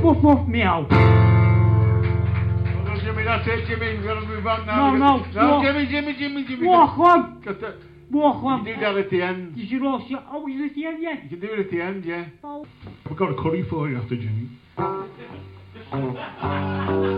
Woof woof meow. Oh, Jimmy, that's it, Jimmy. We've got to move on now. No, No, Jimmy. Walk on. Got to, Walk you on. do that at the end. You should also... Oh, is it the end yet? You can do it at the end, yeah. Oh. I've got a curry for you after Jimmy.